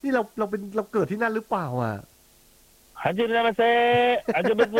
นี่เราเกิดที่นั่นหรือเปล่าอ่ะฮันจินามาเซฮันจิเมโซ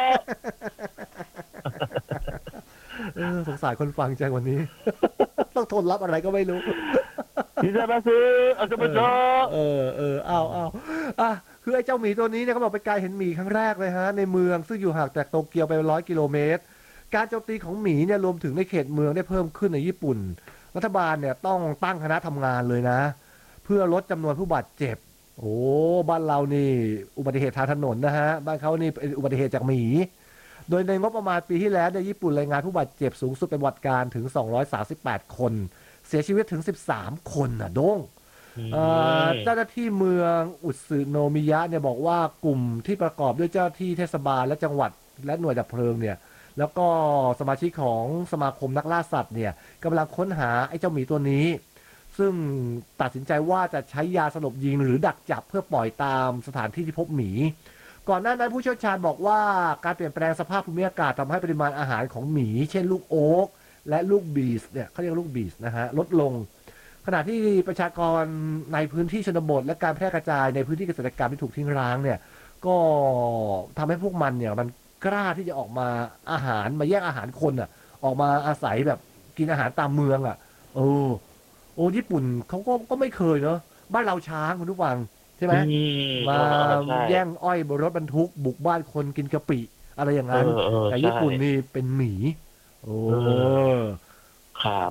สงสารคนฟังจังวันนี้ต้องทนรับอะไรก็ไม่รู้ฮิซามาเซฮันจิเออเมโซอ้าวอ่ะคือไอ้เจ้าหมีตัวนี้เนี่ยเขาบอกเป็นการเห็นหมีครั้งแรกเลยฮะในเมืองซึ่งอยู่ห่างจากโตเกียวไป100 กิโลเมตรการโจมตีของหมีเนี่ยรวมถึงในเขตเมืองได้เพิ่มขึ้นในญี่ปุ่นรัฐบาลเนี่ยต้องตั้งคณะทำงานเลยนะเพื่อลดจำนวนผู้บาดเจ็บโอ้บ้านเรานี่อุบัติเหตุทางถนนนะฮะบ้านเขานี่เป็นอุบัติเหตุจากหมีโดยในงบประมาณปีที่แล้วเนี่ยญี่ปุ่นรายงานผู้บาดเจ็บสูงสุดเป็นประวัติการถึง238คนเสียชีวิตถึง13คนน่ะโด้ง เจ้าหน้าที่เมืองอุสึโนมิยะเนี่ยบอกว่ากลุ่มที่ประกอบด้วยเจ้าหน้าที่เทศบาลและจังหวัดและหน่วยดับเพลิงเนี่ยแล้วก็สมาชิกของสมาคมนักล่าสัตว์เนี่ยกำลังค้นหาไอ้เจ้าหมีตัวนี้ซึ่งตัดสินใจว่าจะใช้ยาสลบยิงหรือดักจับเพื่อปล่อยตามสถานที่ที่พบหมีก่อนหน้านั้นผู้เชี่ยวชาญบอกว่าการเปลี่ยนแปลงสภาพภูมิอากาศทำให้ปริมาณอาหารของหมีเช่นลูกโอ๊กและลูกบีสเนี่ยเขาเรียกลูกบีสนะฮะลดลง ขณะที่ประชากรในพื้นที่ชนบทและการแพร่กระจายในพื้นที่เกษตรกรรมที่ถูกทิ้งร้างเนี่ยก็ทำให้พวกมันเนี่ยมันกล้าที่จะออกมาอาหารมาแย่งอาหารคนอ่ะออกมาอาศัยแบบกินอาหารตามเมืองอ่ะโอ้โอ้ญี่ปุ่นเขาก็ไม่เคยเนาะบ้านเราช้างคุณผู้ฟังใช่ไหมมาใช่แย่งอ้อยบนรถบรรทุกบุกบ้านคนกินกะปิอะไรอย่างนั้นแต่ใช่ญี่ปุ่นนี่เป็นหมีโอ้ครับ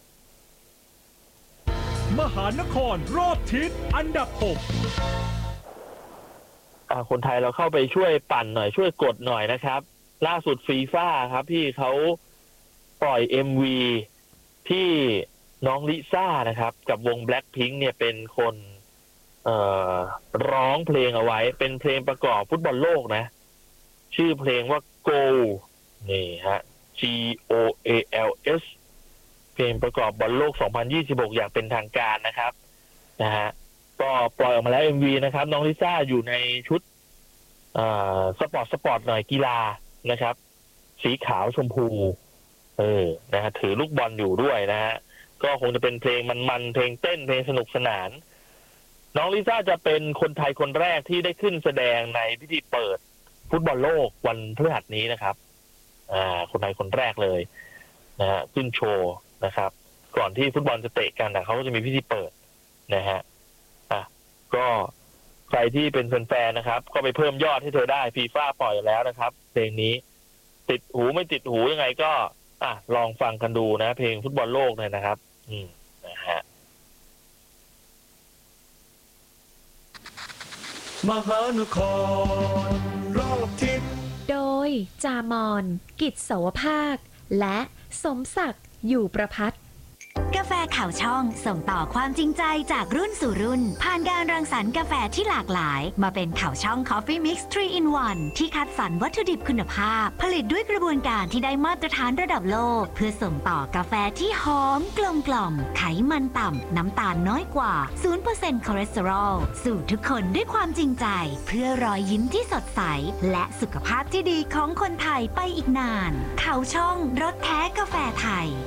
มหานครรอบทิศอันดับ6 คนไทยเราเข้าไปช่วยปั่นหน่อยช่วยกดหน่อยนะครับล่าสุดฟีฟ่าครับพี่เขาปล่อย MV ที่น้องลิซ่านะครับกับวง Blackpink เนี่ยเป็นคนร้องเพลงเอาไว้เป็นเพลงประกอบฟุตบอลโลกนะชื่อเพลงว่า Go นี่ฮะ GOALS เพลงประกอบบอลโลก 2026 อย่างเป็นทางการนะครับนะฮะก็ปล่อยออกมาแล้ว MV นะครับน้องลิซ่าอยู่ในชุดสปอร์ตหน่อยกีฬานะครับสีขาวชมพูนะฮะถือลูกบอลอยู่ด้วยนะฮะก็คงจะเป็นเพลงมันเพลงเต้นเพลงสนุกสนานน้องลิซ่าจะเป็นคนไทยคนแรกที่ได้ขึ้นแสดงในพิธีเปิดฟุตบอลโลกวันพฤหัสนี้นะครับคนไทยคนแรกเลยนะฮะขึ้นโชว์นะครับก่อนที่ฟุตบอลจะเตะกันเขาก็จะมีพิธีเปิดนะฮะก็ใครที่เป็นแฟนๆนะครับก็ไปเพิ่มยอดให้เธอได้ฟีฟ่าปล่อยแล้วนะครับเพลงนี้ติดหูไม่ติดหูยังไงก็ลองฟังกันดูนะเพลงฟุตบอลโลกเนี่ยนะครับนะฮะมหานครรอบทิศโดยจามอนกิจเสาวภาคและสมศักดิ์อยู่ประพัฒน์กาแฟข่าวช่องส่งต่อความจริงใจจากรุ่นสู่รุ่นผ่านการรังสรรค์กาแฟที่หลากหลายมาเป็นข่าวช่อง Coffee Mix 3 in 1ที่คัดสรรวัตถุดิบคุณภาพผลิตด้วยกระบวนการที่ได้มาตรฐานระดับโลกเพื่อส่งต่อกาแฟที่หอมกลมกล่อมไขมันต่ำน้ำตาลน้อยกว่า 0% คอเลสเตอรอลสู่ทุกคนด้วยความจริงใจเพื่อรอยยิ้มที่สดใสและสุขภาพที่ดีของคนไทยไปอีกนานข่าวช่องรสแท้กาแฟไทย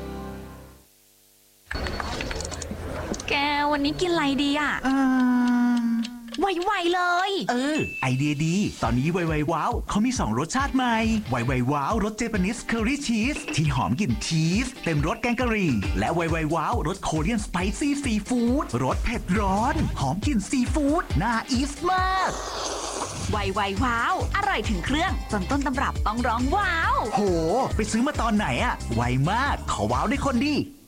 แกวันนี้กินอะไรดีอ่ะไวๆเลยไอเดียดีตอนนี้ไวๆว้าวเขามี2รสชาติใหม่ไวๆว้าวรสเจแปนิสเคอรี่ชีสที่หอมกลิ่นชีสเต็มรสแกงกะหรี่และไวๆว้าวรสโคเรียนสไปซี่ซีฟู้ดรสเผ็ดร้อนหอมกลิ่นซีฟู้ดน่าอีสมากไวๆว้าวอร่อยถึงเครื่องจนต้นตำรับต้องร้องว้าวโหไปซื้อมาตอนไหนอะไวมากขอว้าวได้คนดี